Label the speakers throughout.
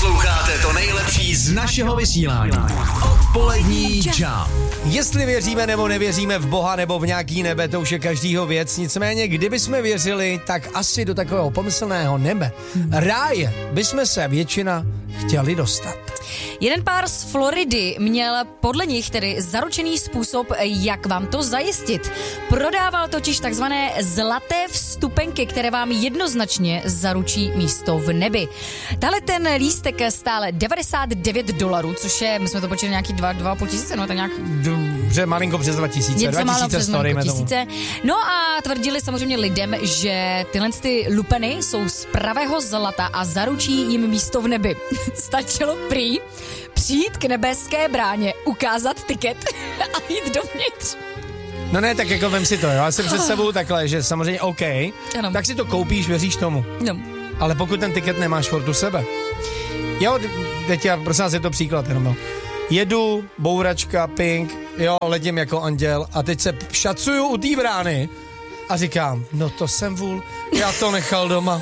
Speaker 1: Posloucháte to nejlepší z našeho vysílání. Odpolední Jump.
Speaker 2: Jestli věříme nebo nevěříme v Boha nebo v nějaký nebe, to už je každýho věc. Nicméně, kdyby jsme věřili, tak asi do takového pomyslného nebe, ráje, bychom se většina chtěli dostat.
Speaker 3: Jeden pár z Floridy měl podle nich tedy zaručený způsob, jak vám to zajistit. Prodával totiž takzvané zlaté vstupenky, které vám jednoznačně zaručí místo v nebi. Tahle ten lístek stál $99, což je, my jsme to počítali nějaký 2,5 tisíce, no tak nějak...
Speaker 2: Malinko přes 2000,
Speaker 3: něco
Speaker 2: 2000
Speaker 3: málo přes
Speaker 2: 2000.
Speaker 3: No a tvrdili samozřejmě lidem, že tyhle ty lupeny jsou z pravého zlata a zaručí jim místo v nebi. Stačilo prý přijít k nebeské bráně, ukázat tiket a jít dovnitř.
Speaker 2: No ne, tak jako vem si to, jo. Já si představuju takhle, že samozřejmě OK,
Speaker 3: ano.
Speaker 2: Tak si to koupíš, věříš tomu.
Speaker 3: No.
Speaker 2: Ale pokud ten tiket nemáš furt u sebe. Jo, teď já, prosím vás, je to příklad jenom, no. Jedu, bouračka, pink, jo, letím jako anděl a teď se šacuju u té brány a říkám, no to jsem vůl, já to nechal doma.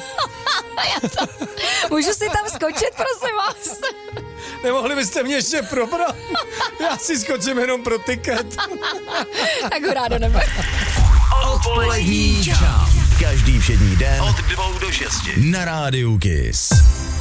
Speaker 3: Můžu si tam skočit, prosím vás?
Speaker 2: Nemohli byste mě ještě probrat? Já si skočím jenom pro tiket.
Speaker 3: Tak hurá do nebe.
Speaker 1: Odpolední Jump. Každý všední den od 2 do 6 na Rádiu Kiss.